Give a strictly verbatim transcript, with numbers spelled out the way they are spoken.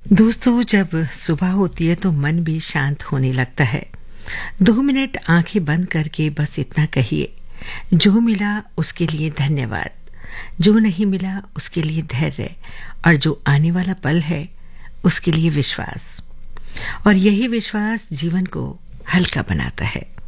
दोस्तों, जब सुबह होती है तो मन भी शांत होने लगता है। दो मिनट आंखें बंद करके बस इतना कहिए, जो मिला उसके लिए धन्यवाद, जो नहीं मिला उसके लिए धैर्य, और जो आने वाला पल है उसके लिए विश्वास। और यही विश्वास जीवन को हल्का बनाता है।